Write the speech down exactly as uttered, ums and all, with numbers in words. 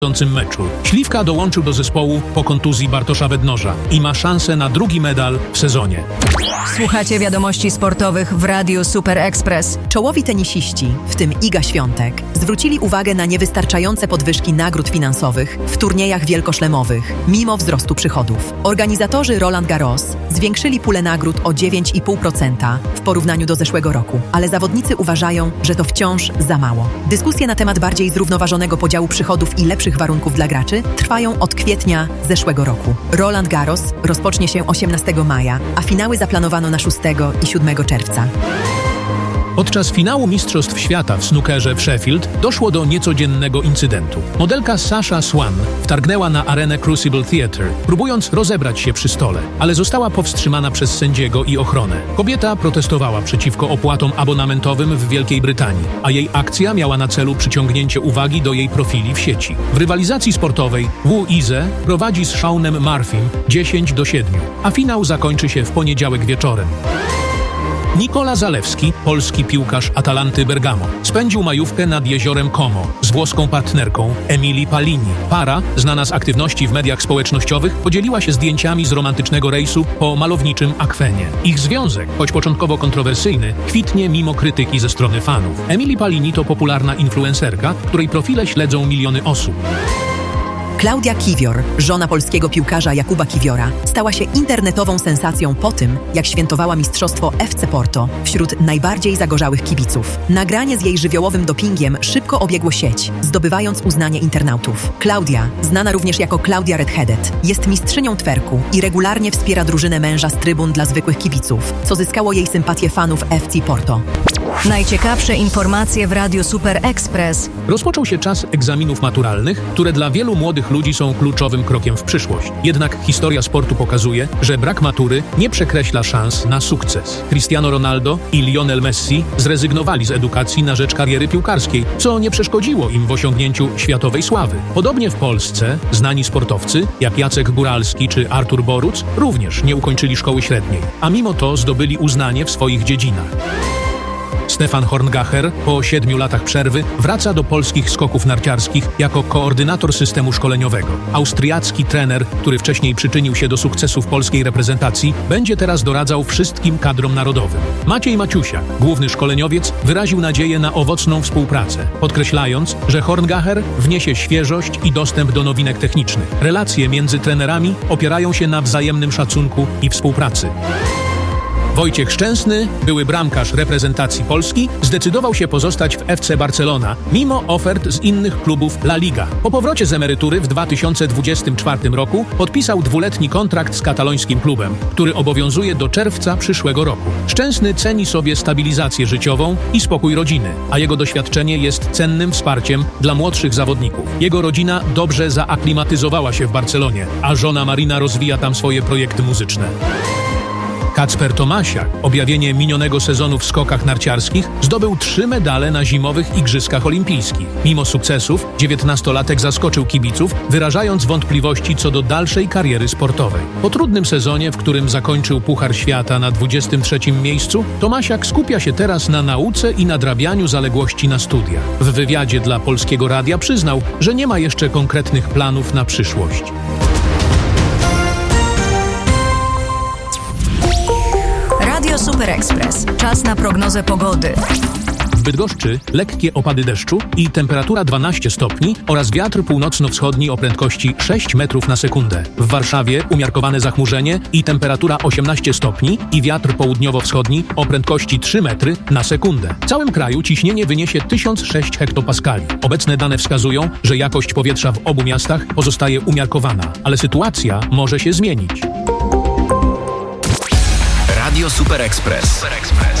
meczu. Śliwka dołączył do zespołu po kontuzji Bartosza Bednoża i ma szansę na drugi medal w sezonie. Słuchacie wiadomości sportowych w Radiu Super Express. Czołowi tenisiści, w tym Iga Świątek, zwrócili uwagę na niewystarczające podwyżki nagród finansowych w turniejach wielkoszlemowych, mimo wzrostu przychodów. Organizatorzy Roland Garros zwiększyli pulę nagród o dziewięć i pół procent w porównaniu do zeszłego roku, ale zawodnicy uważają, że to wciąż za mało. Dyskusje na temat bardziej zrównoważonego podziału przychodów i lepszych warunków dla graczy trwają od kwietnia zeszłego roku. Roland Garros rozpocznie się osiemnastego maja, a finały zaplanowano na szóstego i siódmego czerwca. Podczas finału Mistrzostw Świata w snookerze w Sheffield doszło do niecodziennego incydentu. Modelka Sasha Swan wtargnęła na arenę Crucible Theatre, próbując rozebrać się przy stole, ale została powstrzymana przez sędziego i ochronę. Kobieta protestowała przeciwko opłatom abonamentowym w Wielkiej Brytanii, a jej akcja miała na celu przyciągnięcie uwagi do jej profili w sieci. W rywalizacji sportowej Wu Ize prowadzi z Seanem Murphym dziesięć do siedmiu, a finał zakończy się w poniedziałek wieczorem. Nikola Zalewski, polski piłkarz Atalanty Bergamo, spędził majówkę nad jeziorem Como z włoską partnerką Emily Palini. Para, znana z aktywności w mediach społecznościowych, podzieliła się zdjęciami z romantycznego rejsu po malowniczym akwenie. Ich związek, choć początkowo kontrowersyjny, kwitnie mimo krytyki ze strony fanów. Emily Palini to popularna influencerka, której profile śledzą miliony osób. Klaudia Kiwior, żona polskiego piłkarza Jakuba Kiwiora, stała się internetową sensacją po tym, jak świętowała mistrzostwo F C Porto wśród najbardziej zagorzałych kibiców. Nagranie z jej żywiołowym dopingiem szybko obiegło sieć, zdobywając uznanie internautów. Klaudia, znana również jako Klaudia Redheaded, jest mistrzynią twerku i regularnie wspiera drużynę męża z trybun dla zwykłych kibiców, co zyskało jej sympatię fanów F C Porto. Najciekawsze informacje w Radiu Super Express. Rozpoczął się czas egzaminów maturalnych, które dla wielu młodych ludzi są kluczowym krokiem w przyszłość. Jednak historia sportu pokazuje, że brak matury nie przekreśla szans na sukces. Cristiano Ronaldo i Lionel Messi zrezygnowali z edukacji na rzecz kariery piłkarskiej, co nie przeszkodziło im w osiągnięciu światowej sławy. Podobnie w Polsce znani sportowcy, jak Jacek Góralski czy Artur Boruc, również nie ukończyli szkoły średniej, a mimo to zdobyli uznanie w swoich dziedzinach. Stefan Horngacher po siedmiu latach przerwy wraca do polskich skoków narciarskich jako koordynator systemu szkoleniowego. Austriacki trener, który wcześniej przyczynił się do sukcesów polskiej reprezentacji, będzie teraz doradzał wszystkim kadrom narodowym. Maciej Maciusiak, główny szkoleniowiec, wyraził nadzieję na owocną współpracę, podkreślając, że Horngacher wniesie świeżość i dostęp do nowinek technicznych. Relacje między trenerami opierają się na wzajemnym szacunku i współpracy. Wojciech Szczęsny, były bramkarz reprezentacji Polski, zdecydował się pozostać w F C Barcelona, mimo ofert z innych klubów La Liga. Po powrocie z emerytury w dwa tysiące dwudziestym czwartym roku podpisał dwuletni kontrakt z katalońskim klubem, który obowiązuje do czerwca przyszłego roku. Szczęsny ceni sobie stabilizację życiową i spokój rodziny, a jego doświadczenie jest cennym wsparciem dla młodszych zawodników. Jego rodzina dobrze zaaklimatyzowała się w Barcelonie, a żona Marina rozwija tam swoje projekty muzyczne. Kacper Tomasiak, objawienie minionego sezonu w skokach narciarskich, zdobył trzy medale na zimowych Igrzyskach Olimpijskich. Mimo sukcesów, dziewiętnastolatek zaskoczył kibiców, wyrażając wątpliwości co do dalszej kariery sportowej. Po trudnym sezonie, w którym zakończył Puchar Świata na dwudziestym trzecim miejscu, Tomasiak skupia się teraz na nauce i nadrabianiu zaległości na studiach. W wywiadzie dla Polskiego Radia przyznał, że nie ma jeszcze konkretnych planów na przyszłość. Radio Super Express. Czas na prognozę pogody. W Bydgoszczy lekkie opady deszczu i temperatura dwanaście stopni oraz wiatr północno-wschodni o prędkości sześć metrów na sekundę. W Warszawie umiarkowane zachmurzenie i temperatura osiemnaście stopni i wiatr południowo-wschodni o prędkości trzy metry na sekundę. W całym kraju ciśnienie wyniesie tysiąc sześć hektopaskali. Obecne dane wskazują, że jakość powietrza w obu miastach pozostaje umiarkowana, ale sytuacja może się zmienić. Radio Super Express. Super Express.